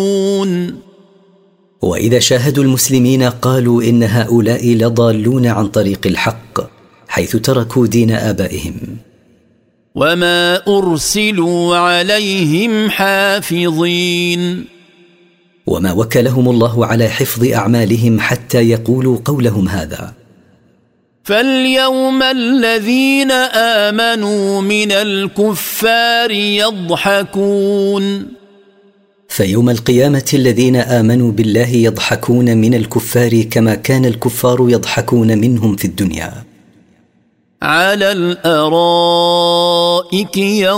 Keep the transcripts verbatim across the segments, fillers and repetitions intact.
وإذا شاهدوا المسلمين قالوا إن هؤلاء لضالون عن طريق الحق حيث تركوا دين آبائهم. وما أرسلوا عليهم حافظين، وما وكلهم الله على حفظ أعمالهم حتى يقولوا قولهم هذا. فاليوم الذين آمنوا من الكفار يضحكون، فيوم القيامة الذين آمنوا بالله يضحكون من الكفار كما كان الكفار يضحكون منهم في الدنيا. على الأرائك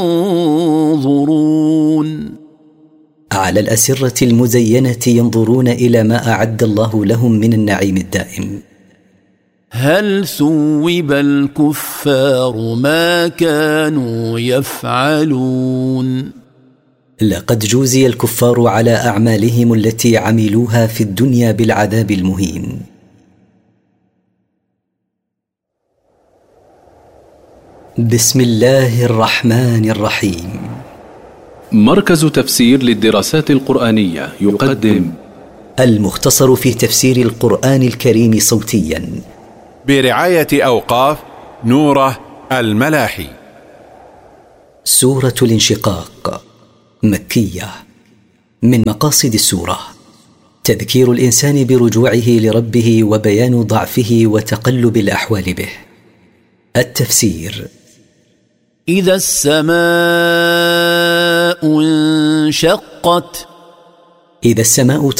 ينظرون، على الأسرة المزينة ينظرون إلى ما أعد الله لهم من النعيم الدائم. هل ثوب الكفار ما كانوا يفعلون، لقد جوزي الكفار على أعمالهم التي عملوها في الدنيا بالعذاب المهين. بسم الله الرحمن الرحيم. مركز تفسير للدراسات القرآنية يقدم المختصر في تفسير القرآن الكريم صوتيا برعاية أوقاف نوره الملاحي. سورة الانشقاق مكية. من مقاصد السورة تذكير الإنسان برجوعه لربه وبيان ضعفه وتقلب الأحوال به. التفسير: إذا السماء انشقت، إذا السماء